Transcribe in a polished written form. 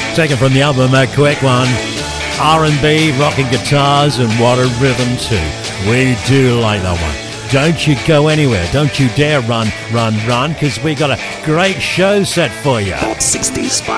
Taken from the album, a quick one. R&B, rocking guitars, and what a rhythm too. We do like that one. Don't you go anywhere. Don't you dare run, because we got a great show set for you. 60s